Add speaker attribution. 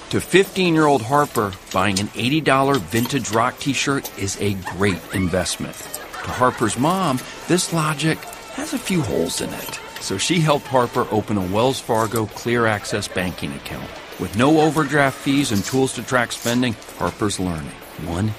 Speaker 1: To 15-year-old Harper, buying an $80 vintage rock t-shirt is a great investment. To Harper's mom, this logic has a few holes in it. So she helped Harper open a Wells Fargo Clear Access banking account. With no overdraft fees and tools to track spending, Harper's learning, one